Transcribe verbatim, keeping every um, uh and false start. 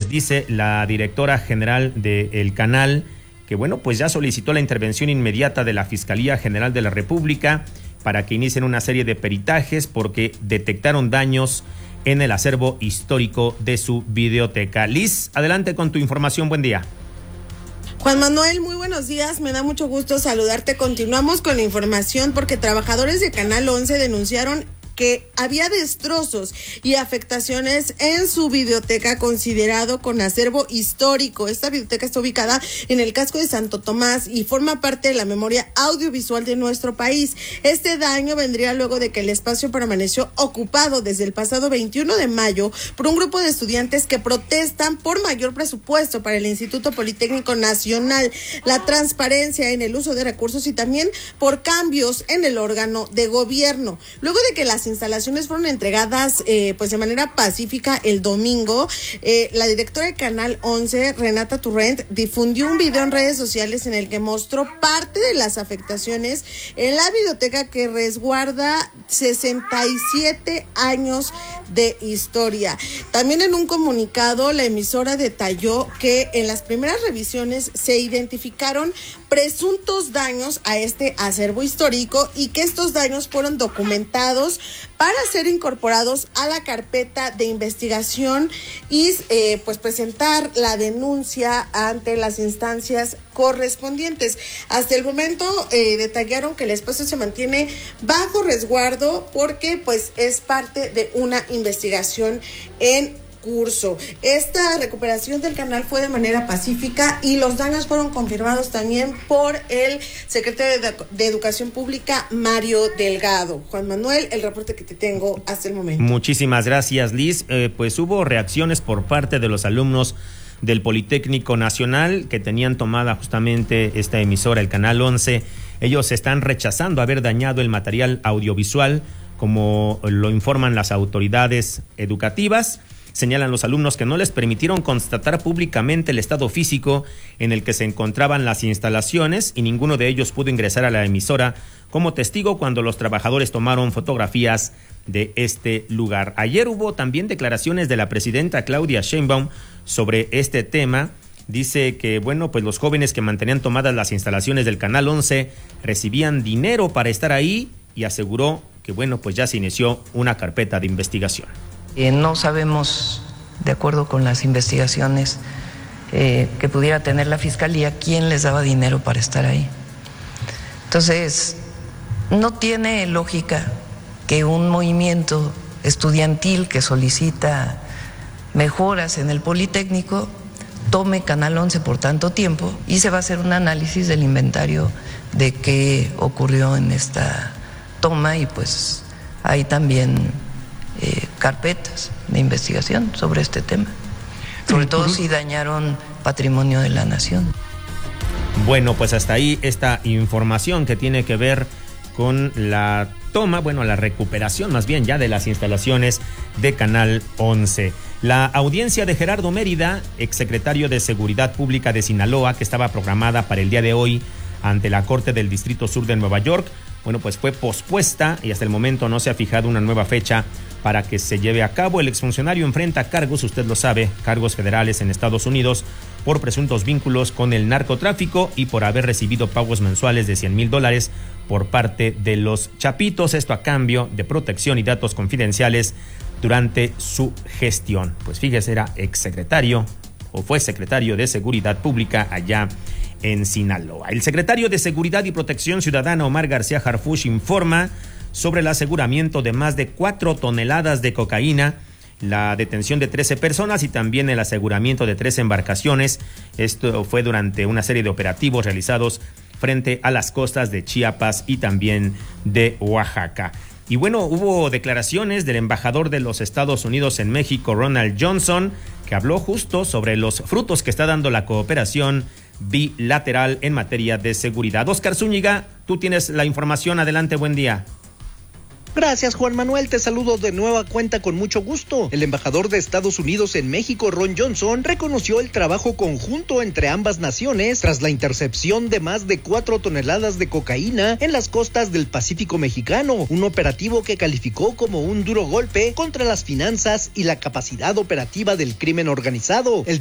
dice la directora general del canal que, bueno, pues ya solicitó la intervención inmediata de la Fiscalía General de la República para que inicien una serie de peritajes porque detectaron daños en el acervo histórico de su videoteca. Liz, adelante con tu información. Buen día. Juan Manuel, muy buenos días, me da mucho gusto saludarte. Continuamos con la información porque trabajadores de Canal once denunciaron que había destrozos y afectaciones en su videoteca considerado con acervo histórico. Esta videoteca está ubicada en el casco de Santo Tomás y forma parte de la memoria audiovisual de nuestro país. Este daño vendría luego de que el espacio permaneció ocupado desde el pasado veintiuno de mayo por un grupo de estudiantes que protestan por mayor presupuesto para el Instituto Politécnico Nacional, la transparencia en el uso de recursos y también por cambios en el órgano de gobierno. Luego de que las instalaciones fueron entregadas eh, pues de manera pacífica el domingo, eh, la directora de Canal once, Renata Turrent, difundió un video en redes sociales en el que mostró parte de las afectaciones en la biblioteca que resguarda sesenta y siete años de historia. También en un comunicado, la emisora detalló que en las primeras revisiones se identificaron presuntos daños a este acervo histórico y que estos daños fueron documentados para ser incorporados a la carpeta de investigación y eh, pues presentar la denuncia ante las instancias correspondientes. Hasta el momento eh, detallaron que el espacio se mantiene bajo resguardo porque pues es parte de una investigación en curso. Esta recuperación del canal fue de manera pacífica y los daños fueron confirmados también por el secretario de, de Educación Pública, Mario Delgado. Juan Manuel, el reporte que te tengo hasta el momento. Muchísimas gracias, Liz. Eh, pues hubo reacciones por parte de los alumnos del Politécnico Nacional que tenían tomada justamente esta emisora, el Canal once. Ellos están rechazando haber dañado el material audiovisual, como lo informan las autoridades educativas. Señalan los alumnos que no les permitieron constatar públicamente el estado físico en el que se encontraban las instalaciones y ninguno de ellos pudo ingresar a la emisora como testigo cuando los trabajadores tomaron fotografías de este lugar. Ayer hubo también declaraciones de la presidenta Claudia Sheinbaum sobre este tema. Dice que, bueno, pues los jóvenes que mantenían tomadas las instalaciones del Canal once recibían dinero para estar ahí y aseguró que, bueno, pues ya se inició una carpeta de investigación. Eh, no sabemos, de acuerdo con las investigaciones eh, que pudiera tener la Fiscalía, quién les daba dinero para estar ahí. Entonces, no tiene lógica que un movimiento estudiantil que solicita mejoras en el Politécnico tome Canal once por tanto tiempo y se va a hacer un análisis del inventario de qué ocurrió en esta toma y pues hay también Eh, carpetas de investigación sobre este tema, sobre todo si dañaron patrimonio de la nación. Bueno, pues hasta ahí esta información que tiene que ver con la toma, bueno, la recuperación más bien ya de las instalaciones de Canal once. La audiencia de Gerardo Mérida, exsecretario de Seguridad Pública de Sinaloa, que estaba programada para el día de hoy ante la Corte del Distrito Sur de Nueva York, bueno, pues fue pospuesta y hasta el momento no se ha fijado una nueva fecha para que se lleve a cabo. El exfuncionario enfrenta cargos, usted lo sabe, cargos federales en Estados Unidos por presuntos vínculos con el narcotráfico y por haber recibido pagos mensuales de cien mil dólares por parte de los Chapitos, esto a cambio de protección y datos confidenciales durante su gestión. Pues fíjese, era exsecretario o fue secretario de Seguridad Pública allá en Sinaloa. El secretario de Seguridad y Protección Ciudadana, Omar García Harfuch, informa sobre el aseguramiento de más de cuatro toneladas de cocaína, la detención de trece personas y también el aseguramiento de tres embarcaciones. Esto fue durante una serie de operativos realizados frente a las costas de Chiapas y también de Oaxaca. Y bueno, hubo declaraciones del embajador de los Estados Unidos en México, Ronald Johnson, que habló justo sobre los frutos que está dando la cooperación bilateral en materia de seguridad. Oscar Zúñiga, tú tienes la información. Adelante, buen día. Gracias, Juan Manuel, te saludo de nueva cuenta con mucho gusto. El embajador de Estados Unidos en México, Ron Johnson, reconoció el trabajo conjunto entre ambas naciones tras la intercepción de más de cuatro toneladas de cocaína en las costas del Pacífico mexicano, un operativo que calificó como un duro golpe contra las finanzas y la capacidad operativa del crimen organizado. El